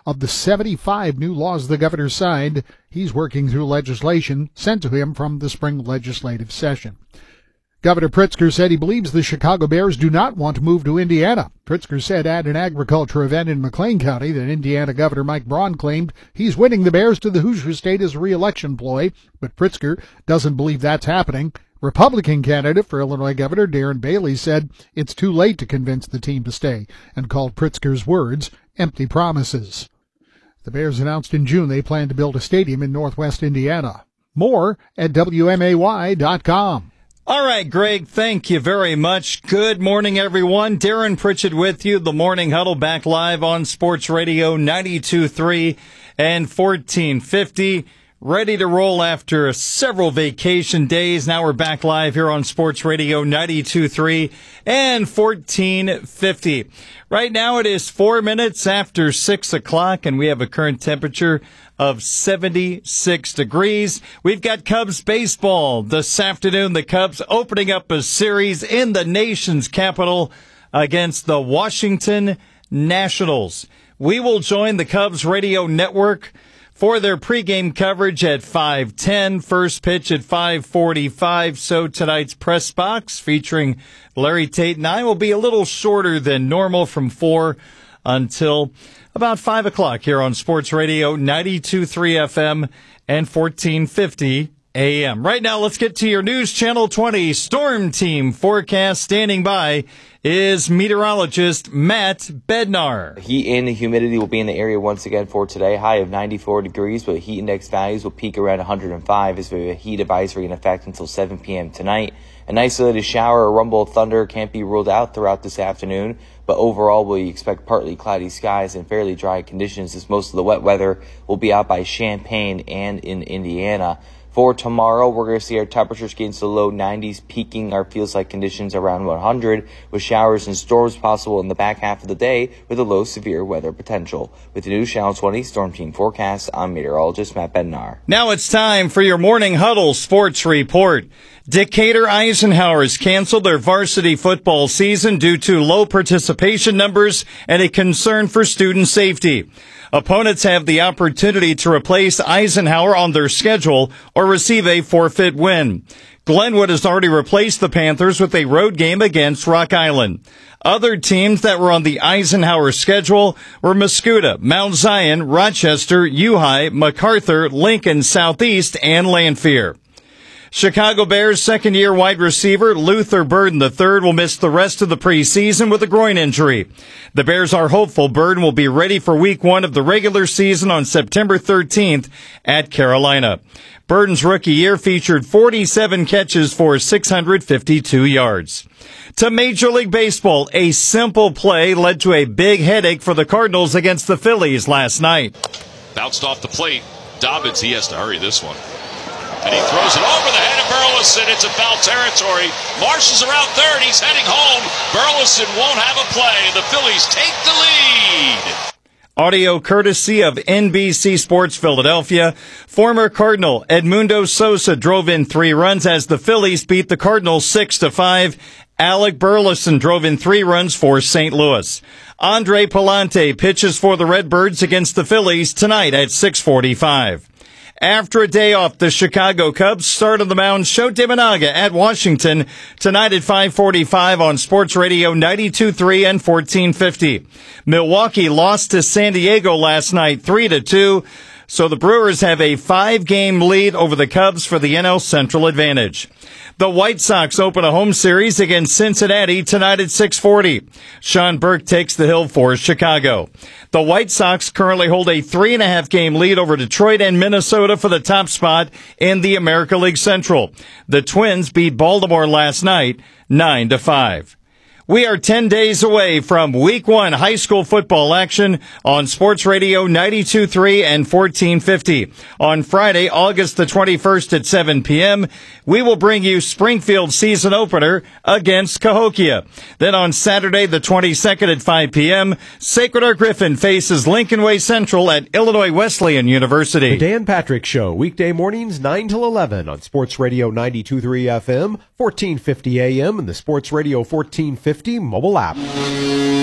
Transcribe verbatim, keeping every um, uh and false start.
of the seventy-five new laws the governor signed. He's working through legislation sent to him from the spring legislative session. Governor Pritzker said he believes the Chicago Bears do not want to move to Indiana. Pritzker said at an agriculture event in McLean County that Indiana Governor Mike Braun claimed he's winning the Bears to the Hoosier State as a re-election ploy, but Pritzker doesn't believe that's happening. Republican candidate for Illinois Governor Darren Bailey said it's too late to convince the team to stay and called Pritzker's words empty promises. The Bears announced in June they plan to build a stadium in northwest Indiana. More at W M A Y dot com. All right, Greg, thank you very much. Good morning, everyone. Darren Pritchett with you. The Morning Huddle back live on Sports Radio ninety-two point three and fourteen fifty. Ready to roll after several vacation days. Now we're back live here on Sports Radio ninety-two point three and fourteen fifty. Right now it is four minutes after six o'clock, and we have a current temperature of seventy-six degrees. We've got Cubs baseball this afternoon. The Cubs opening up a series in the nation's capital against the Washington Nationals. We will join the Cubs radio network for their pregame coverage at five ten, first pitch at five forty-five. So tonight's press box featuring Larry Tate and I will be a little shorter than normal from four until about five o'clock here on Sports Radio ninety-two point three F M and fourteen fifty A M. Right now, let's get to your News Channel twenty Storm Team forecast. Standing by is meteorologist Matt Bednar. Heat and humidity will be in the area once again for today. High of ninety-four degrees, but heat index values will peak around one hundred five as we have a heat advisory in effect until seven p.m. tonight. An isolated shower or rumble of thunder can't be ruled out throughout this afternoon, but overall we expect partly cloudy skies and fairly dry conditions as most of the wet weather will be out by Champaign and in Indiana. For tomorrow, we're going to see our temperatures get into the low nineties, peaking our feels-like conditions around one hundred, with showers and storms possible in the back half of the day with a low severe weather potential. With the News Channel twenty Storm Team forecast, I'm meteorologist Matt Bednar. Now it's time for your Morning Huddle Sports Report. Decatur Eisenhower has canceled their varsity football season due to low participation numbers and a concern for student safety. Opponents have the opportunity to replace Eisenhower on their schedule or receive a forfeit win. Glenwood has already replaced the Panthers with a road game against Rock Island. Other teams that were on the Eisenhower schedule were Mascoutah, Mount Zion, Rochester, U-High, MacArthur, Lincoln, Southeast, and Lanphier. Chicago Bears second-year wide receiver Luther Burden the third will miss the rest of the preseason with a groin injury. The Bears are hopeful Burden will be ready for week one of the regular season on September thirteenth at Carolina. Burden's rookie year featured forty-seven catches for six hundred fifty-two yards. To Major League Baseball, a simple play led to a big headache for the Cardinals against the Phillies last night. Bounced off the plate. Dobbins, he has to hurry this one. And he throws it over the head of Burleson. It's a foul territory. Marsh is around third. He's heading home. Burleson won't have a play. The Phillies take the lead. Audio courtesy of N B C Sports Philadelphia. Former Cardinal Edmundo Sosa drove in three runs as the Phillies beat the Cardinals six to five. Alec Burleson drove in three runs for Saint Louis. Andre Palante pitches for the Redbirds against the Phillies tonight at six forty-five. After a day off, the Chicago Cubs start on the mound. Sho Imanaga at Washington tonight at five forty-five on Sports Radio ninety-two point three and fourteen fifty. Milwaukee lost to San Diego last night three to two, so the Brewers have a five-game lead over the Cubs for the N L Central advantage. The White Sox open a home series against Cincinnati tonight at six forty. Sean Burke takes the hill for Chicago. The White Sox currently hold a three and a half game lead over Detroit and Minnesota for the top spot in the American League Central. The Twins beat Baltimore last night nine to five. We are ten days away from week one high school football action on Sports Radio ninety-two point three and fourteen fifty. On Friday, August the twenty-first at seven p.m., we will bring you Springfield season opener against Cahokia. Then on Saturday the twenty-second at five p.m., Sacred Heart Griffin faces Lincoln Way Central at Illinois Wesleyan University. The Dan Patrick Show, weekday mornings nine till eleven on Sports Radio ninety-two point three F M, fourteen fifty A M, and the Sports Radio fourteen fifty mobile app.